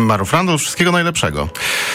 Marów Randall, wszystkiego najlepszego.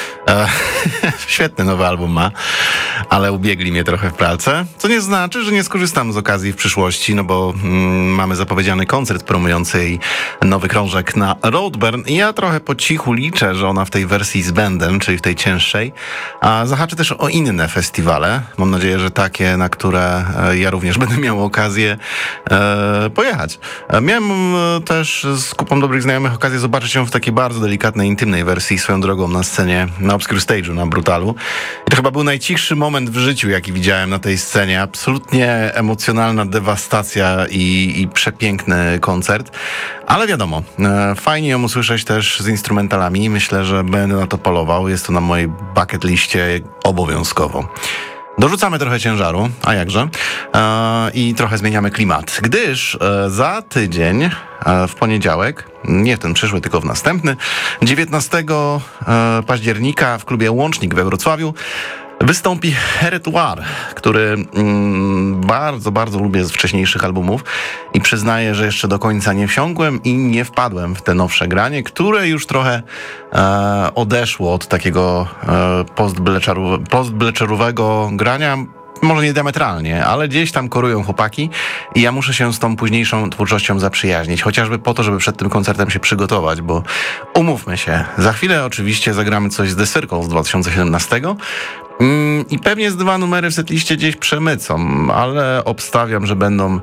Świetny nowy album ma, ale ubiegli mnie trochę w pralce, co nie znaczy, że nie skorzystam z okazji w przyszłości, no bo mamy zapowiedziany koncert promujący jej nowy krążek na Roadburn i ja trochę po cichu liczę, że ona w tej wersji z bandem, czyli w tej cięższej, zahaczy też o inne festiwale. Mam nadzieję, że takie, na które ja również będę miał okazję pojechać. Miałem też z kupą dobrych znajomych okazję zobaczyć ją w takiej bardzo delikatnej, intymnej wersji, swoją drogą na scenie, na Obscure Stage'u, na Brutalu. I to chyba był najcichszy moment w życiu, jaki widziałem na tej scenie. Absolutnie emocjonalna dewastacja i przepiękny koncert. Ale wiadomo, fajnie ją usłyszeć też z instrumentalami. Myślę, że będę na to polował. Jest to na mojej bucket liście obowiązkowo. Dorzucamy trochę ciężaru, a jakże, i trochę zmieniamy klimat, gdyż za tydzień, w poniedziałek, nie w ten przyszły, tylko w następny, 19 października w klubie Łącznik we Wrocławiu wystąpi Heretuar, który bardzo, bardzo lubię z wcześniejszych albumów i przyznaję, że jeszcze do końca nie wsiąkłem i nie wpadłem w te nowsze granie, które już trochę odeszło od takiego post-blecherowego grania. Może nie diametralnie, ale gdzieś tam korują chłopaki i ja muszę się z tą późniejszą twórczością zaprzyjaźnić, chociażby po to, żeby przed tym koncertem się przygotować, bo umówmy się, za chwilę oczywiście zagramy coś z The Circle z 2017 i pewnie z 2 numery w setliście gdzieś przemycą, ale obstawiam, że będą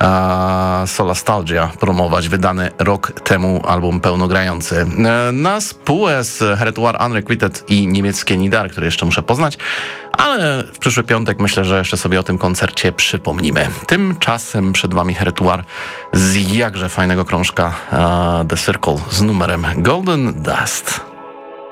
Solastalgia promować wydany rok temu album pełnogrający. Na spółę z Heretuar Unrequited i niemieckie Nidar, które jeszcze muszę poznać, ale w przyszły piątek myślę, że jeszcze sobie o tym koncercie przypomnimy. Tymczasem przed wami Heretuar z jakże fajnego krążka The Circle z numerem Golden Dust.